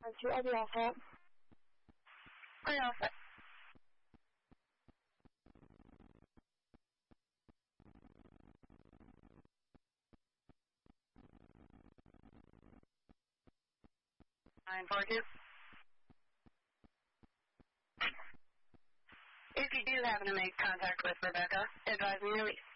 2, I'll be all set. We're all set. Nine 4-2. If you do happen to make contact with Rebecca, advise me to release.